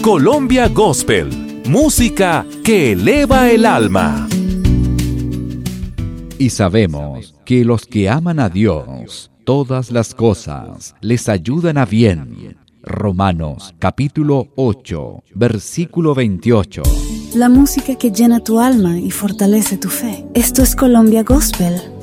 Colombia Gospel, música que eleva el alma. Y sabemos que los que aman a Dios, todas las cosas les ayudan a bien. Romanos capítulo 8, versículo 28. La música que llena tu alma y fortalece tu fe. Esto es Colombia Gospel.